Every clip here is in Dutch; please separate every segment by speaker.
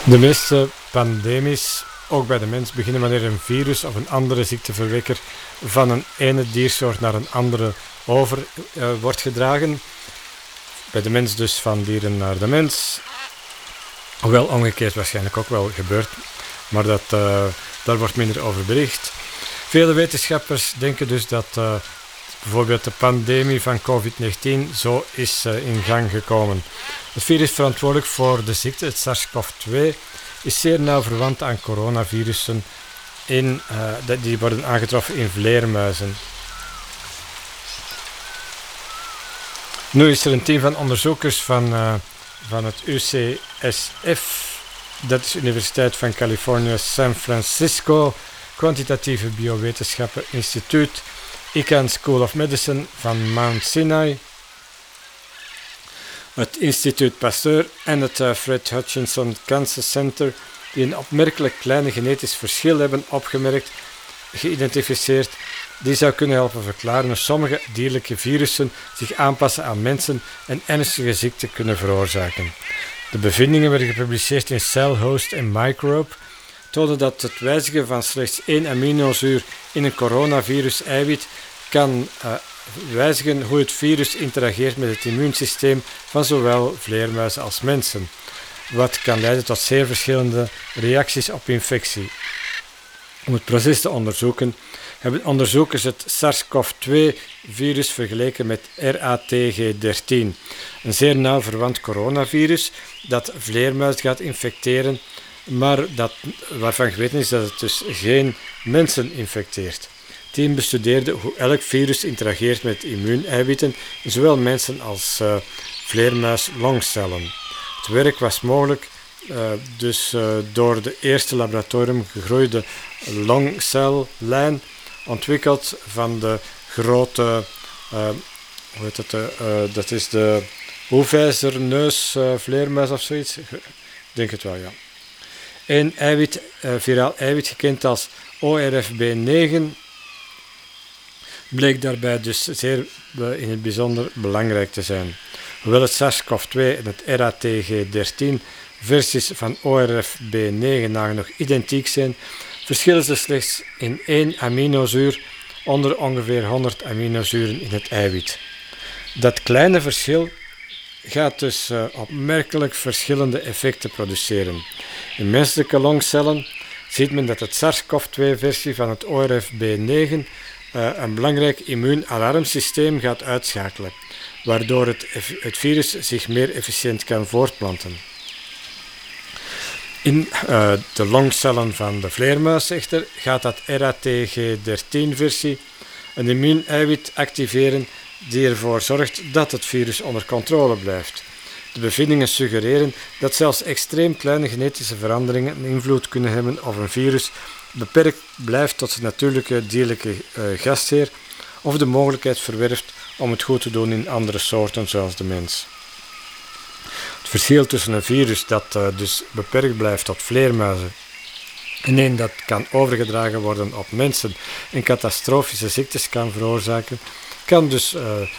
Speaker 1: De meeste pandemies, ook bij de mens, beginnen wanneer een virus of een andere ziekteverwekker van een ene diersoort naar een andere over wordt gedragen. Bij de mens dus van dieren naar de mens. Hoewel omgekeerd waarschijnlijk ook wel gebeurt, maar daar wordt minder over bericht. Vele wetenschappers denken dus dat bijvoorbeeld de pandemie van COVID-19 zo is in gang gekomen. Het virus verantwoordelijk voor de ziekte, het SARS-CoV-2, is zeer nauw verwant aan coronavirussen. Die worden aangetroffen in vleermuizen. Nu is er een team van onderzoekers van het UCSF, dat is de Universiteit van Californië San Francisco, Kwantitatieve Biowetenschappen Instituut, Icahn School of Medicine van Mount Sinai, het Instituut Pasteur en het Fred Hutchinson Cancer Center, die een opmerkelijk kleine genetisch verschil hebben geïdentificeerd, die zou kunnen helpen verklaren hoe sommige dierlijke virussen zich aanpassen aan mensen en ernstige ziekten kunnen veroorzaken. De bevindingen werden gepubliceerd in Cell Host en Microbe, toonden dat het wijzigen van slechts 1 aminozuur in een coronavirus-eiwit kan wijzigen hoe het virus interageert met het immuunsysteem van zowel vleermuizen als mensen, wat kan leiden tot zeer verschillende reacties op infectie. Om het proces te onderzoeken hebben onderzoekers het SARS-CoV-2-virus vergeleken met RATG13, een zeer nauw verwant coronavirus dat vleermuizen gaat infecteren, maar waarvan geweten is dat het dus geen mensen infecteert. Het team bestudeerde hoe elk virus interageert met immuuneiwitten in zowel mensen als vleermuis-longcellen. Het werk was mogelijk door de eerste laboratorium gegroeide longcellijn ontwikkeld van de grote, dat is de hoefijzerneusvleermuis of zoiets. Ik denk het wel, ja. Een viraal eiwit gekend als ORFB9 bleek daarbij dus zeer in het bijzonder belangrijk te zijn. Hoewel het SARS-CoV-2 en het RATG13 versies van ORFB9 nagenoeg identiek zijn, verschillen ze slechts in 1 aminozuur onder ongeveer 100 aminozuren in het eiwit. Dat kleine verschil gaat dus opmerkelijk verschillende effecten produceren. In menselijke longcellen ziet men dat het SARS-CoV-2-versie van het ORFB9 een belangrijk immuunalarmsysteem gaat uitschakelen, waardoor het virus zich meer efficiënt kan voortplanten. In de longcellen van de vleermuis echter gaat dat RATG13-versie een immuuneiwit activeren die ervoor zorgt dat het virus onder controle blijft. De bevindingen suggereren dat zelfs extreem kleine genetische veranderingen een invloed kunnen hebben of een virus beperkt blijft tot zijn natuurlijke dierlijke gastheer of de mogelijkheid verwerft om het goed te doen in andere soorten zoals de mens. Het verschil tussen een virus dat dus beperkt blijft tot vleermuizen en een dat kan overgedragen worden op mensen en catastrofische ziektes kan veroorzaken, kan dus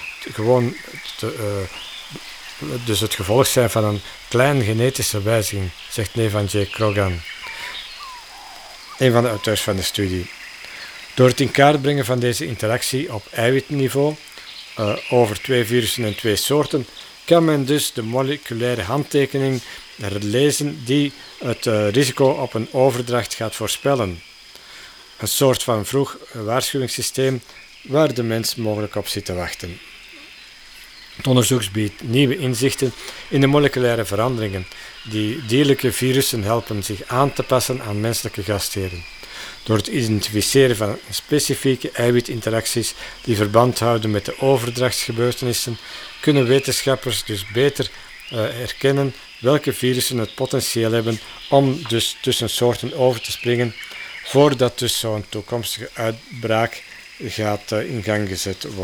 Speaker 1: dus het gevolg zijn van een kleine genetische wijziging, zegt Nevan J. Krogan, een van de auteurs van de studie. Door het in kaart brengen van deze interactie op eiwitniveau over 2 virussen en 2 soorten, kan men dus de moleculaire handtekening lezen die het risico op een overdracht gaat voorspellen. Een soort van vroeg waarschuwingssysteem waar de mens mogelijk op zit te wachten. Het onderzoek biedt nieuwe inzichten in de moleculaire veranderingen die dierlijke virussen helpen zich aan te passen aan menselijke gastheren. Door het identificeren van specifieke eiwitinteracties die verband houden met de overdrachtsgebeurtenissen, kunnen wetenschappers dus beter herkennen welke virussen het potentieel hebben om dus tussen soorten over te springen, voordat dus zo'n toekomstige uitbraak gaat in gang gezet worden.